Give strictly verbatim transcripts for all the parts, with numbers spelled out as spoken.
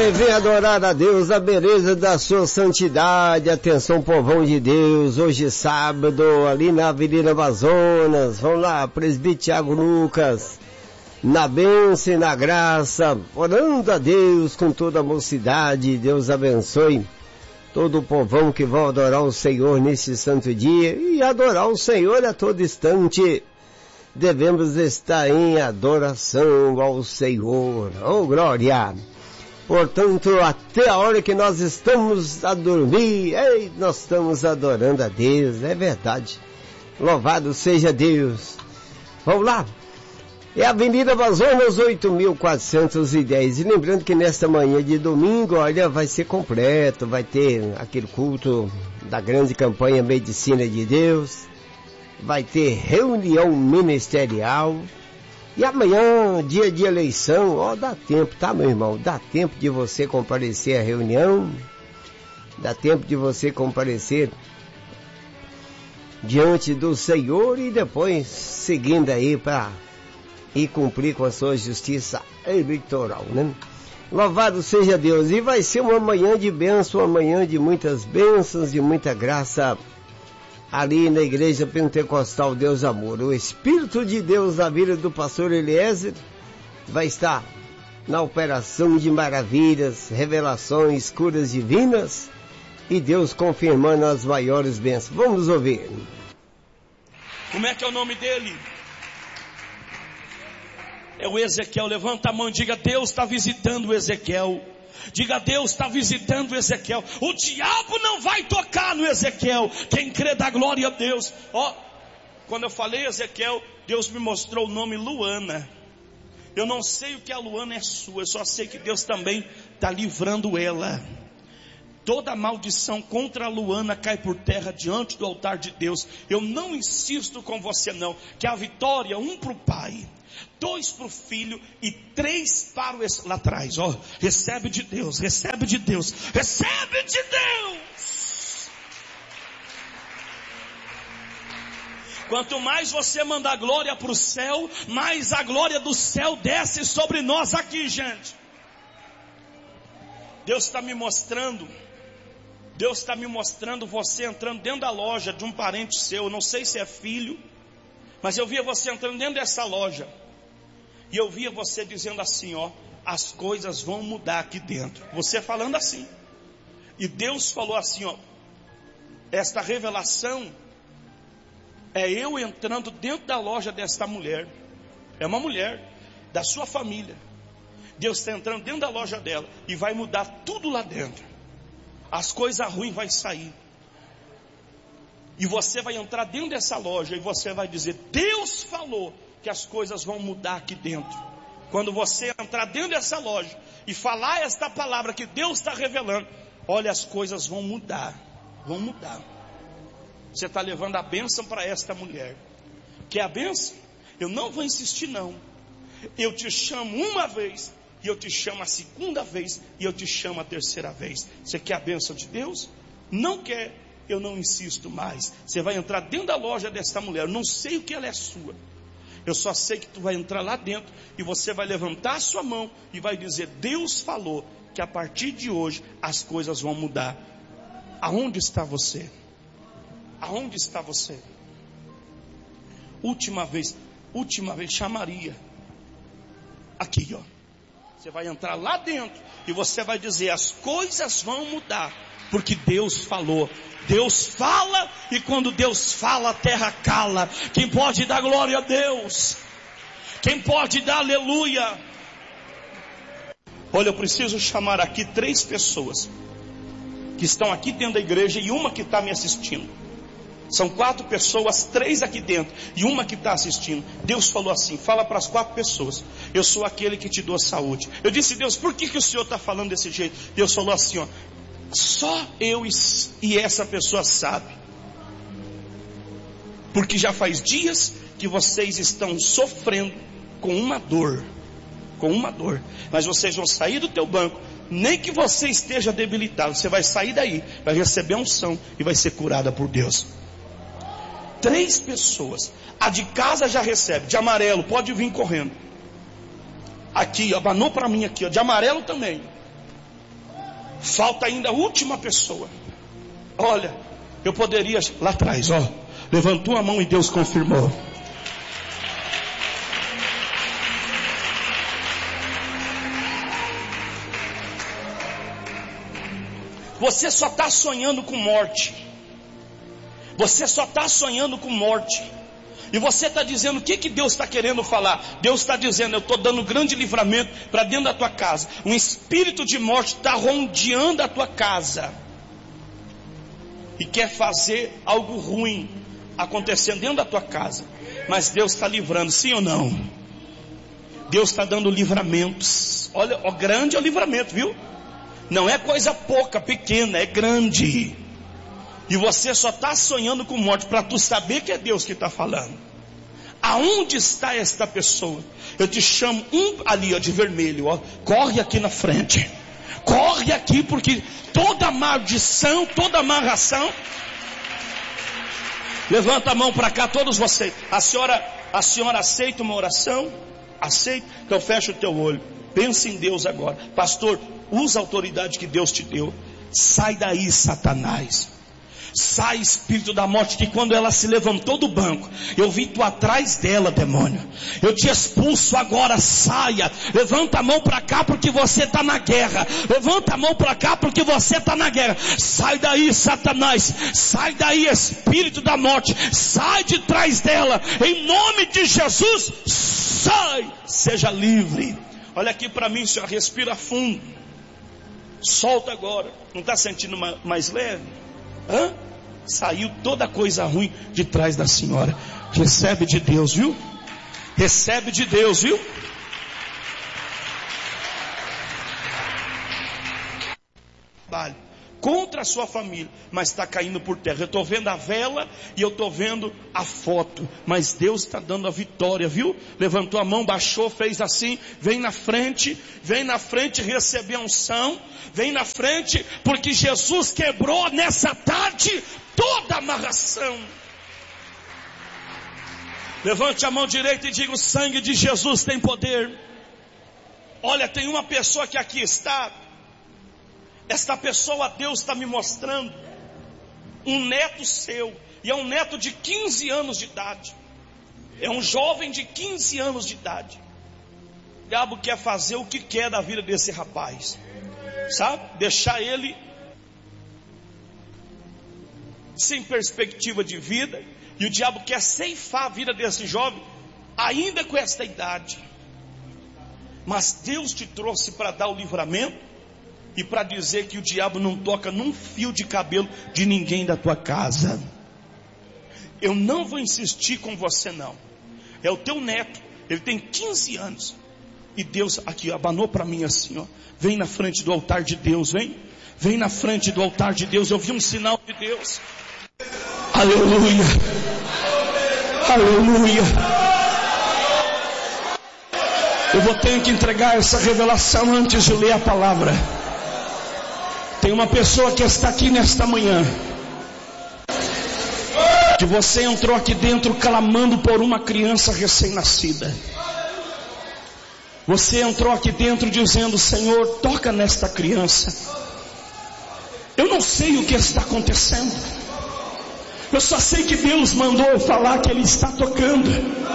Ei, vem adorar a Deus, a beleza da sua santidade. Atenção, povão de Deus, hoje sábado, ali na Avenida Amazonas, vão lá, presbítero Tiago Lucas, na bênção e na graça, orando a Deus com toda a mocidade. Deus abençoe todo o povão que vai adorar o Senhor nesse santo dia, e adorar o Senhor a todo instante. Devemos estar em adoração ao Senhor. Oh, glória! Portanto, até a hora que nós estamos a dormir, ei, nós estamos adorando a Deus, é verdade. Louvado seja Deus. Vamos lá. É a Avenida Amazonas oito mil quatrocentos e dez. E lembrando que nesta manhã de domingo, olha, vai ser completo, vai ter aquele culto da grande campanha Medicina de Deus, vai ter reunião ministerial, e amanhã, dia de eleição, ó, dá tempo, tá, meu irmão? Dá tempo de você comparecer à reunião, dá tempo de você comparecer diante do Senhor e depois seguindo aí para ir cumprir com a sua justiça eleitoral, né? Louvado seja Deus. E vai ser uma manhã de bênção, uma manhã de muitas bênçãos, de muita graça, ali na Igreja Pentecostal Deus Amor. O Espírito de Deus na vida do pastor Eliezer vai estar na operação de maravilhas, revelações, curas divinas, e Deus confirmando as maiores bênçãos. Vamos ouvir. Como é que é o nome dele? É o Ezequiel. Levanta a mão e diga: Deus está visitando o Ezequiel. Diga: Deus está visitando o Ezequiel. O diabo não vai tocar no Ezequiel. Quem crê dá glória a Deus. Ó, oh, quando eu falei Ezequiel, Deus me mostrou o nome Luana. Eu não sei o que a Luana é sua, eu só sei que Deus também está livrando ela. Toda maldição contra a Luana cai por terra diante do altar de Deus. Eu não insisto com você não, que a vitória, um para o pai, dois para o filho e três para o... Lá atrás, ó, recebe de Deus, recebe de Deus, recebe de Deus. Quanto mais você mandar glória para o céu, mais a glória do céu desce sobre nós aqui, gente. Deus está me mostrando, Deus está me mostrando você entrando dentro da loja de um parente seu. Eu não sei se é filho, mas eu via você entrando dentro dessa loja. E eu via você dizendo assim, ó, as coisas vão mudar aqui dentro. Você falando assim. E Deus falou assim, ó, esta revelação é eu entrando dentro da loja desta mulher. É uma mulher da sua família. Deus está entrando dentro da loja dela e vai mudar tudo lá dentro. As coisas ruins vão sair. E você vai entrar dentro dessa loja e você vai dizer, Deus falou que as coisas vão mudar aqui dentro. Quando você entrar dentro dessa loja e falar esta palavra que Deus está revelando, olha, as coisas vão mudar, vão mudar. Você está levando a bênção para esta mulher. Quer a bênção? Eu não vou insistir não. Eu te chamo uma vez, e eu te chamo a segunda vez, e eu te chamo a terceira vez. Você quer a bênção de Deus? Não quer? Eu não insisto mais. Você vai entrar dentro da loja desta mulher. Eu não sei o que ela é sua. Eu só sei que tu vai entrar lá dentro e você vai levantar a sua mão e vai dizer, Deus falou que a partir de hoje as coisas vão mudar. Aonde está você? Aonde está você? Última vez, última vez, chamaria. Aqui, ó. Você vai entrar lá dentro e você vai dizer, as coisas vão mudar, porque Deus falou. Deus fala, e quando Deus fala, a terra cala. Quem pode dar glória a Deus? Quem pode dar aleluia? Olha, eu preciso chamar aqui três pessoas que estão aqui dentro da igreja e uma que está me assistindo. São quatro pessoas, três aqui dentro e uma que está assistindo. Deus falou assim, fala para as quatro pessoas, eu sou aquele que te dou saúde. Eu disse, Deus, por que, que o Senhor está falando desse jeito? Deus falou assim, ó, só eu e essa pessoa sabe. Porque já faz dias que vocês estão sofrendo com uma dor. Com uma dor. Mas vocês vão sair do teu banco. Nem que você esteja debilitado. Você vai sair daí. Vai receber unção e vai ser curada por Deus. Três pessoas. A de casa já recebe. De amarelo, pode vir correndo. Aqui, ó, abanou para mim aqui, ó, de amarelo também. Falta ainda a última pessoa. Olha, eu poderia, lá atrás, ó, levantou a mão e Deus confirmou. Você só está sonhando com morte. Você só está sonhando com morte. E você está dizendo, o que, que Deus está querendo falar? Deus está dizendo, eu estou dando grande livramento para dentro da tua casa. Um espírito de morte está rondeando a tua casa. E quer fazer algo ruim acontecendo dentro da tua casa. Mas Deus está livrando, sim ou não? Deus está dando livramentos. Olha, ó, grande é o livramento, viu? Não é coisa pouca, pequena, é grande. E você só está sonhando com morte para tu saber que é Deus que está falando. Aonde está esta pessoa? Eu te chamo um ali, ó, de vermelho, ó. Corre aqui na frente. Corre aqui, porque toda maldição, toda amarração. Levanta a mão para cá, todos vocês. A senhora, a senhora aceita uma oração? Aceita? Então fecha o teu olho. Pensa em Deus agora. Pastor, usa a autoridade que Deus te deu. Sai daí, Satanás. Sai, espírito da morte, que quando ela se levantou do banco, eu vi tu atrás dela, demônio. Eu te expulso agora, saia. Levanta a mão para cá porque você está na guerra. Levanta a mão para cá porque você está na guerra. Sai daí, Satanás. Sai daí, espírito da morte. Sai de trás dela. Em nome de Jesus, sai. Seja livre. Olha aqui para mim, senhor. Respira fundo. Solta agora. Não está sentindo mais leve? Hã? Saiu toda coisa ruim de trás da senhora. Recebe de Deus, viu? Recebe de Deus, viu? Vale. Contra a sua família, mas está caindo por terra. Eu estou vendo a vela e eu estou vendo a foto, mas Deus está dando a vitória, viu? Levantou a mão, baixou, fez assim. Vem na frente, vem na frente receber a unção. Vem na frente, porque Jesus quebrou nessa tarde toda a amarração. Levante a mão direita e diga, o sangue de Jesus tem poder. Olha, tem uma pessoa que aqui está. Esta pessoa, Deus está me mostrando um neto seu, e é um neto de quinze anos de idade. É um jovem de quinze anos de idade. O diabo quer fazer o que quer da vida desse rapaz, sabe? Deixar ele sem perspectiva de vida. E o diabo quer ceifar a vida desse jovem, ainda com esta idade. Mas Deus te trouxe para dar o livramento e para dizer que o diabo não toca num fio de cabelo de ninguém da tua casa. Eu não vou insistir com você não. É o teu neto, ele tem quinze anos. E Deus aqui abanou para mim assim, ó. Vem na frente do altar de Deus, vem. Vem na frente do altar de Deus. Eu vi um sinal de Deus. Aleluia. Aleluia. Eu vou ter que entregar essa revelação antes de ler a palavra. Tem uma pessoa que está aqui nesta manhã, que você entrou aqui dentro clamando por uma criança recém-nascida. Você entrou aqui dentro dizendo, Senhor, toca nesta criança. Eu não sei o que está acontecendo. Eu só sei que Deus mandou eu falar que Ele está tocando.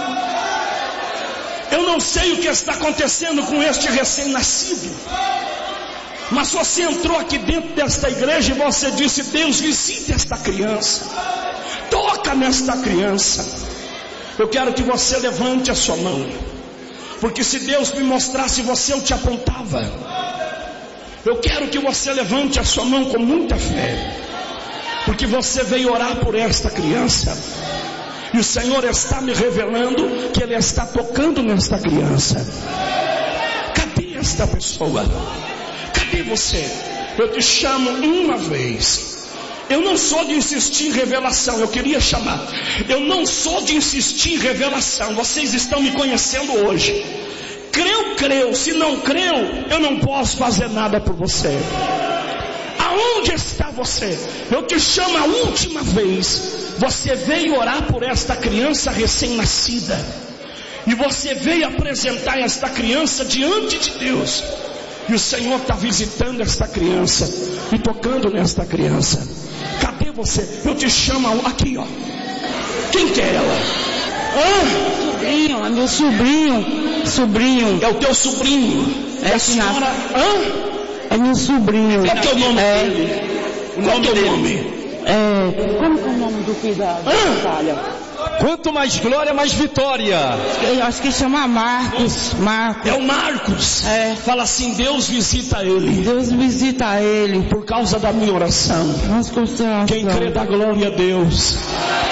Eu não sei o que está acontecendo com este recém-nascido. Mas você entrou aqui dentro desta igreja e você disse, Deus, visite esta criança. Toca nesta criança. Eu quero que você levante a sua mão. Porque se Deus me mostrasse você, eu te apontava. Eu quero que você levante a sua mão com muita fé. Porque você veio orar por esta criança. E o Senhor está me revelando que Ele está tocando nesta criança. Cadê esta pessoa? Cadê você? Eu te chamo uma vez. Eu não sou de insistir em revelação. Eu queria chamar. Eu não sou de insistir em revelação. Vocês estão me conhecendo hoje. Creu, creu. Se não creu, eu não posso fazer nada por você. Aonde está você? Eu te chamo a última vez. Você veio orar por esta criança recém-nascida. E você veio apresentar esta criança diante de Deus. E o Senhor está visitando esta criança e tocando nesta criança. Cadê você? Eu te chamo aqui, ó. Quem que é ela? Hã? Sobrinho, é meu sobrinho. Sobrinho. É o teu sobrinho. É a senhora. Hã? É meu sobrinho. Qual que é o nome é. dele? O nome Qual que é dele? o nome? É. Como que é o nome do filho da batalha? Quanto mais glória, mais vitória. Eu acho que chama Marcos. Marcos. É o Marcos. É. Fala assim, Deus visita ele. Deus visita ele. Por causa da minha oração. Nossa, quem crê dá glória a Deus.